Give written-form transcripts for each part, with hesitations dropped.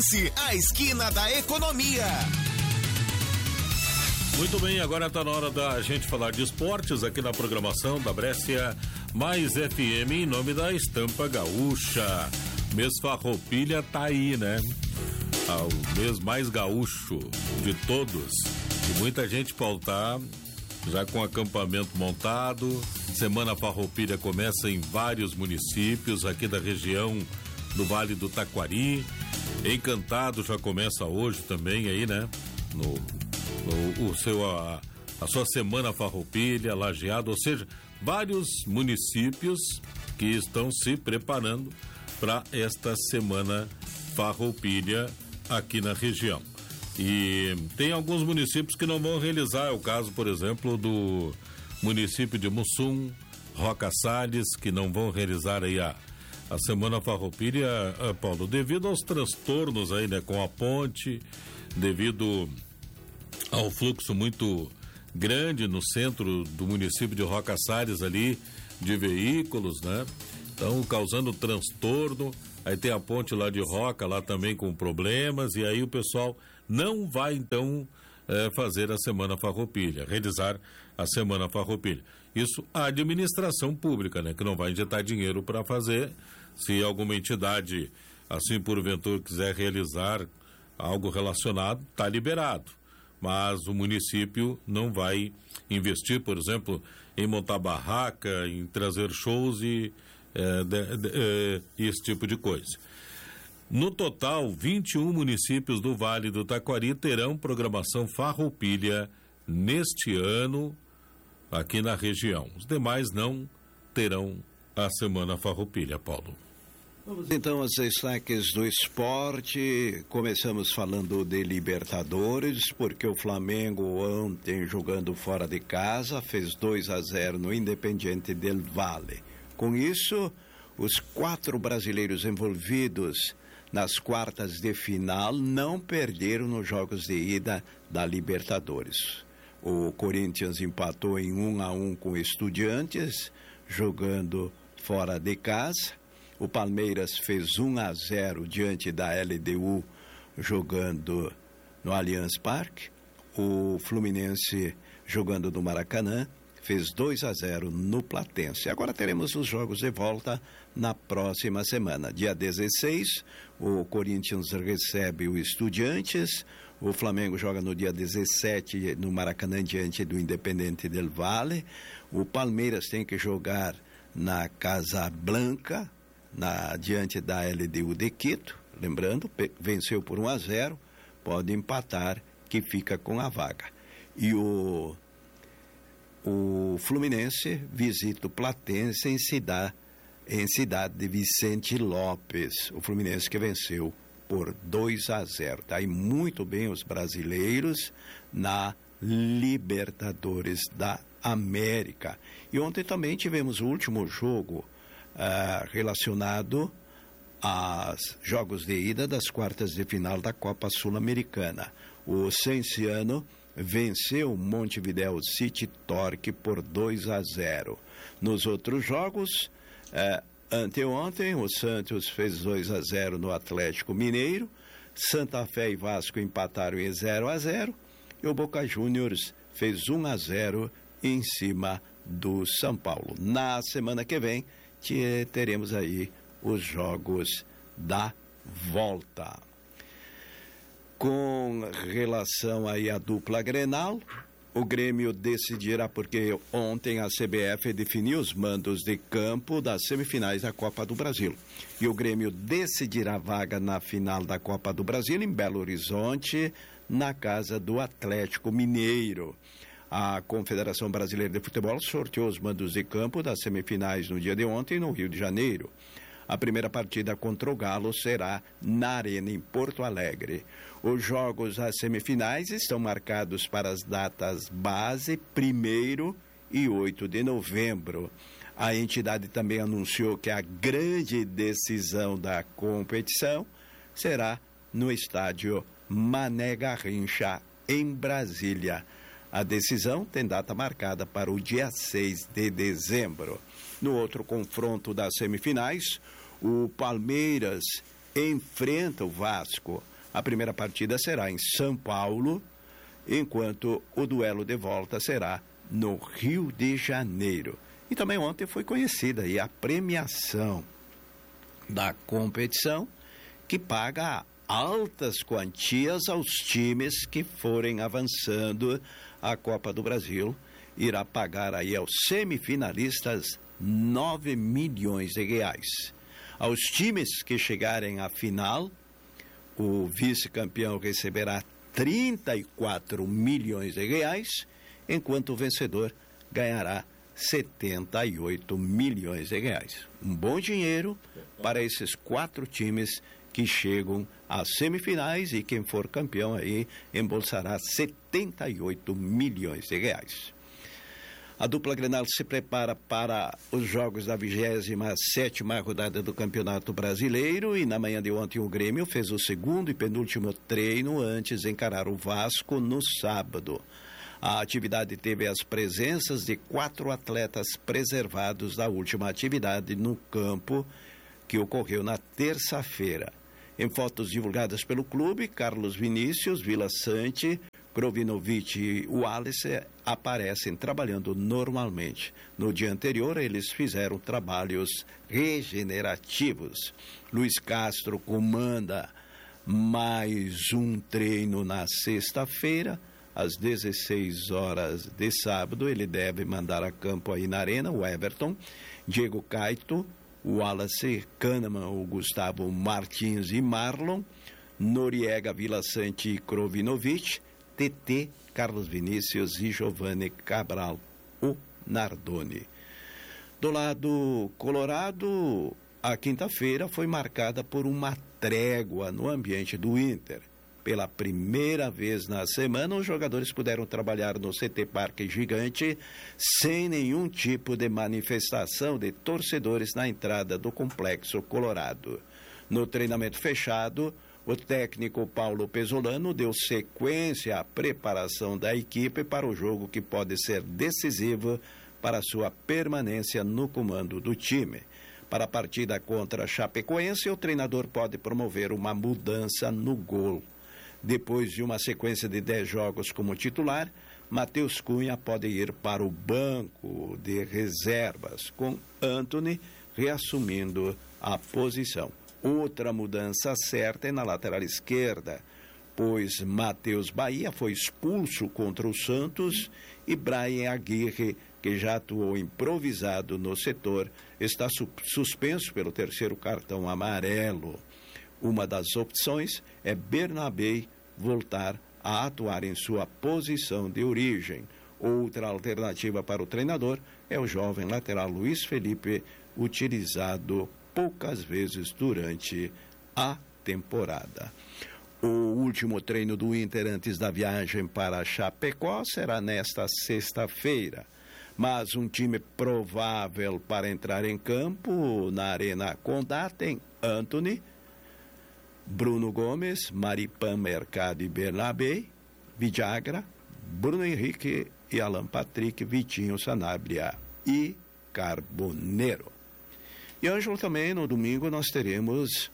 A esquina da economia. Muito bem, agora está na hora da gente falar de esportes aqui na programação da Brescia Mais FM em nome da Estampa Gaúcha. Mês Farroupilha tá aí, né? O mês mais gaúcho de todos. E muita gente pautar, já com acampamento montado. Semana Farroupilha começa em vários municípios aqui da região do Vale do Taquari. Encantado já começa hoje também aí, né? A sua Semana Farroupilha, Lajeado, ou seja, vários municípios que estão se preparando para esta Semana Farroupilha aqui na região. E tem alguns municípios que não vão realizar, é o caso, por exemplo, do município de Mussum, Roca Salles, que não vão realizar aí a Semana Farroupilha, Paulo, devido aos transtornos aí, né, com a ponte, devido ao fluxo muito grande no centro do município de Roca Salles ali, de veículos, né, então causando transtorno. Aí tem a ponte lá de Roca, lá também com problemas, e aí o pessoal não vai então fazer a Semana Farroupilha, realizar a Semana Farroupilha. Isso a administração pública, né, que não vai injetar dinheiro para fazer. Se alguma entidade, assim porventura, quiser realizar algo relacionado, está liberado. Mas o município não vai investir, por exemplo, em montar barraca, em trazer shows e esse tipo de coisa. No total, 21 municípios do Vale do Taquari terão programação Farroupilha neste ano aqui na região. Os demais não terão a Semana Farroupilha, Paulo. Vamos então aos destaques do esporte. Começamos falando de Libertadores, porque o Flamengo ontem, jogando fora de casa, fez 2-0 no Independiente del Valle. Com isso, os 4 brasileiros envolvidos nas quartas de final não perderam nos jogos de ida da Libertadores. O Corinthians empatou em 1-1 com o Estudiantes, jogando fora de casa. O Palmeiras fez 1-0 diante da LDU, jogando no Allianz Parque. O Fluminense, jogando no Maracanã, fez 2-0 no Platense. Agora teremos os jogos de volta na próxima semana. Dia 16, o Corinthians recebe o Estudiantes. O Flamengo joga no dia 17 no Maracanã diante do Independente del Valle. O Palmeiras tem que jogar na Casa Blanca, diante da LDU de Quito. Lembrando, venceu por 1-0, pode empatar, que fica com a vaga. E o Fluminense visita o Platense em cidade de Vicente Lopes. O Fluminense que venceu por 2-0. Tá aí muito bem os brasileiros na Libertadores da América. E ontem também tivemos o último jogo relacionado aos jogos de ida das quartas de final da Copa Sul-Americana. O Cienciano venceu o Montevideo City Torque por 2-0. Nos outros jogos, anteontem, o Santos fez 2-0 no Atlético Mineiro, Santa Fé e Vasco empataram em 0-0, e o Boca Juniors fez 1-0 em cima do São Paulo. Na semana que vem, teremos aí os jogos da volta. Com relação aí à dupla Grenal, o Grêmio decidirá, porque ontem a CBF definiu os mandos de campo das semifinais da Copa do Brasil. E o Grêmio decidirá a vaga na final da Copa do Brasil em Belo Horizonte, na casa do Atlético Mineiro. A Confederação Brasileira de Futebol sorteou os mandos de campo das semifinais no dia de ontem no Rio de Janeiro. A primeira partida contra o Galo será na Arena, em Porto Alegre. Os jogos às semifinais estão marcados para as datas base, 1º e 8 de novembro. A entidade também anunciou que a grande decisão da competição será no estádio Mané Garrincha, em Brasília. A decisão tem data marcada para o dia 6 de dezembro. No outro confronto das semifinais, o Palmeiras enfrenta o Vasco. A primeira partida será em São Paulo, enquanto o duelo de volta será no Rio de Janeiro. E também ontem foi conhecida aí a premiação da competição, que paga altas quantias aos times que forem avançando a Copa do Brasil. Irá pagar aí aos semifinalistas 9 milhões de reais. Aos times que chegarem à final, o vice-campeão receberá 34 milhões de reais, enquanto o vencedor ganhará 78 milhões de reais. Um bom dinheiro para esses 4 times que chegam às semifinais, e quem for campeão aí embolsará 78 milhões de reais. A dupla Grenal se prepara para os jogos da 27ª rodada do Campeonato Brasileiro, e na manhã de ontem o Grêmio fez o segundo e penúltimo treino antes de encarar o Vasco no sábado. A atividade teve as presenças de 4 atletas preservados da última atividade no campo, que ocorreu na terça-feira. Em fotos divulgadas pelo clube, Carlos Vinícius, Vila Sante, Krovinovic e Wallace aparecem trabalhando normalmente. No dia anterior, eles fizeram trabalhos regenerativos. Luiz Castro comanda mais um treino na sexta-feira, às 16 horas de sábado. Ele deve mandar a campo aí na Arena o Everton, Diego Caito, Wallace, Kahneman, o Gustavo Martins e Marlon, Noriega, Vila Sante e Krovinovic, TT, Carlos Vinícius e Giovanni Cabral, o Nardoni. Do lado colorado, a quinta-feira foi marcada por uma trégua no ambiente do Inter. Pela primeira vez na semana, os jogadores puderam trabalhar no CT Parque Gigante sem nenhum tipo de manifestação de torcedores na entrada do Complexo Colorado. No treinamento fechado, o técnico Paulo Pesolano deu sequência à preparação da equipe para o jogo que pode ser decisivo para sua permanência no comando do time. Para a partida contra a Chapecoense, o treinador pode promover uma mudança no gol. Depois de uma sequência de 10 jogos como titular, Matheus Cunha pode ir para o banco de reservas, com Antony reassumindo a posição. Outra mudança certa é na lateral esquerda, pois Matheus Bahia foi expulso contra o Santos e Brian Aguirre, que já atuou improvisado no setor, está suspenso pelo 3º cartão amarelo. Uma das opções é Bernabé voltar a atuar em sua posição de origem. Outra alternativa para o treinador é o jovem lateral Luiz Felipe, utilizado poucas vezes durante a temporada. O último treino do Inter antes da viagem para Chapecó será nesta sexta-feira. Mas um time provável para entrar em campo na Arena Condá tem Antony, Bruno Gomes, Maripan Mercado e Bernabé, Vidagra, Bruno Henrique e Alan Patrick, Vitinho, Sanabria e Carboneiro. E, Ângelo, também no domingo nós teremos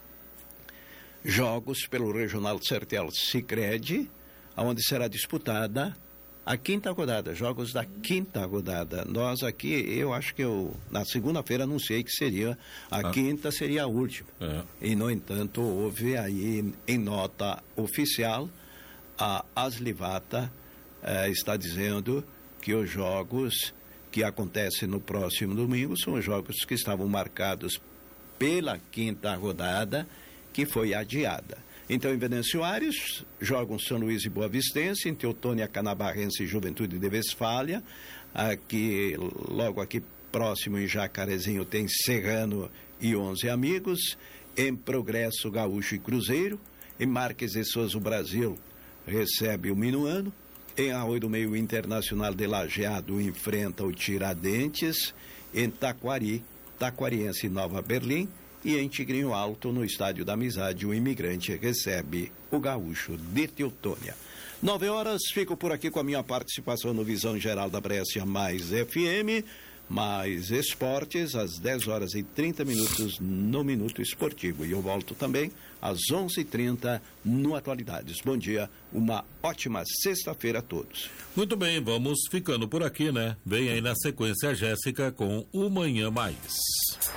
jogos pelo Regional Sertel Sicredi, onde será disputada a quinta rodada, jogos da quinta rodada. Nós aqui, eu acho que na segunda-feira anunciei que seria a quinta, seria a última. E, no entanto, houve aí em nota oficial, a Aslivata está dizendo que os jogos que acontecem no próximo domingo são os jogos que estavam marcados pela quinta rodada, que foi adiada. Então, em Venâncio Aires, jogam São Luís e Boa Vistense, em Teutônia, Canabarrense e Juventude de Westfália. Aqui, logo aqui próximo, em Jacarezinho, tem Serrano e 11 Amigos. Em Progresso, Gaúcho e Cruzeiro. Em Marques de Souza, o Brasil recebe o Minuano. Em Arroio do Meio, Internacional de Lajeado enfrenta o Tiradentes. Em Taquari, Taquariense e Nova Berlim. E em Tigrinho Alto, no Estádio da Amizade, o Imigrante recebe o Gaúcho de Teutônia. 9 horas, fico por aqui com a minha participação no Visão Geral da Brescia Mais FM. mais esportes às 10h30 no Minuto Esportivo. E eu volto também às 11h30 no Atualidades. Bom dia, uma ótima sexta-feira a todos. Muito bem, vamos ficando por aqui, né? Vem aí na sequência a Jéssica com o Manhã Mais.